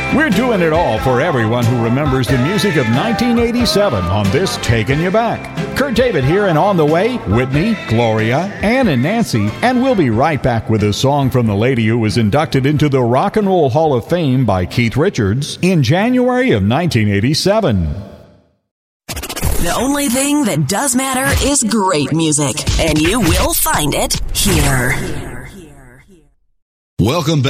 We're doing it all for everyone who remembers the music of 1987 on this Taking You Back. Kurt David here, and on the way, Whitney, Gloria, Ann, and Nancy, and we'll be right back with a song from the lady who was inducted into the Rock and Roll Hall of Fame by Keith Richards in January of 1987. The only thing that does matter is great music, and you will find it here. Welcome back.